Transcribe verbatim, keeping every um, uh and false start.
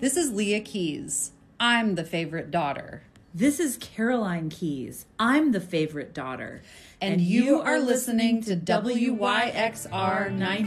This is Leah Keys. I'm the favorite daughter. This is Caroline Keys. I'm the favorite daughter. And, and you are listening to W Y X R ninety.